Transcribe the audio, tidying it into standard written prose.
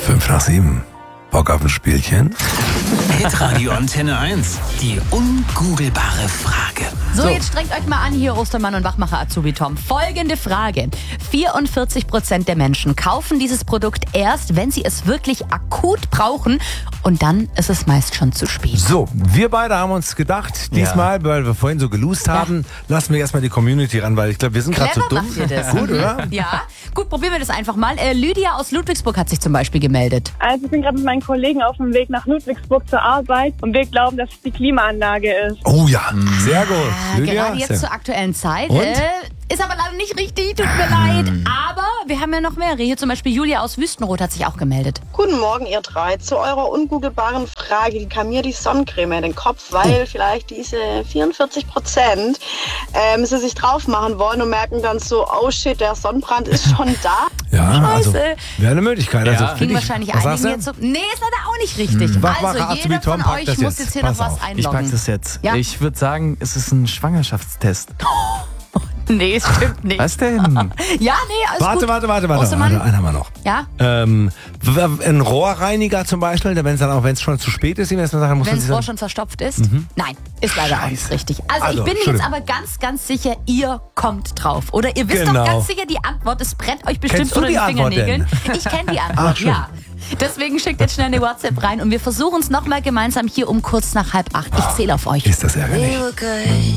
5:07. Bock auf ein Spielchen? Hitradio Antenne 1. Die ungoogelbare Frage. So, jetzt strengt euch mal an hier, Ostermann und Wachmacher Azubi Tom. Folgende Frage. 44% der Menschen kaufen dieses Produkt erst, wenn sie es wirklich akut brauchen. Und dann ist es meist schon zu spät. So, wir beide haben uns gedacht, diesmal, weil wir vorhin so gelost haben, lassen wir erstmal die Community ran, weil ich glaube, wir sind gerade so Clever dumm. macht ihr das. Gut, oder? Ja, gut, probieren wir das einfach mal. Lydia aus Ludwigsburg hat sich zum Beispiel gemeldet. Also ich bin gerade mit meinen Kollegen auf dem Weg nach Ludwigsburg zur Arbeit und wir glauben, dass es die Klimaanlage ist. Oh ja, sehr gut. Lydia, Gerade jetzt zur aktuellen Zeit. Und? Ist aber leider nicht richtig, tut mir leid. Aber wir haben ja noch mehrere. Hier zum Beispiel Julia aus Wüstenrot hat sich auch gemeldet. Guten Morgen, ihr drei. Zu eurer ungoogelbaren Frage, die kam mir die Sonnencreme in den Kopf, weil vielleicht diese 44% sie sich drauf machen wollen und merken dann so, oh shit, der Sonnenbrand ist schon da. ja, also Scheiße. wäre eine Möglichkeit. Also, Ja. Kriegen wahrscheinlich was einige sagst du? jetzt so. Nee, ist leider auch nicht richtig. Wachmacher Also Azubi jeder Tom von packt euch das muss jetzt. jetzt hier Pass noch was auf. einloggen. Ich pack das jetzt. Ja. Ich würde sagen, es ist ein Schwangerschaftstest. Nee, es stimmt nicht. Was denn? Ja, nee, alles gut. Warte. Ostermann? Einen haben wir noch. Ja, Ein Rohrreiniger zum Beispiel, wenn es schon zu spät ist, muss wenn man das sich Rohr dann... schon verstopft ist? Nein, ist leider auch nicht Scheiße. richtig. Also Also, ich bin mir jetzt Entschuldigung. aber ganz, ganz sicher, ihr kommt drauf. Oder ihr wisst Genau. doch ganz sicher die Antwort. Es brennt euch bestimmt Kennst du unter die den Antwort Fingernägeln. Ich kenne die Antwort, Ach, schön. ja. Deswegen schickt jetzt schnell eine WhatsApp rein und wir versuchen es nochmal gemeinsam hier um kurz nach 7:30. Ich zähle auf euch. Ist das ärgerlich? We were good,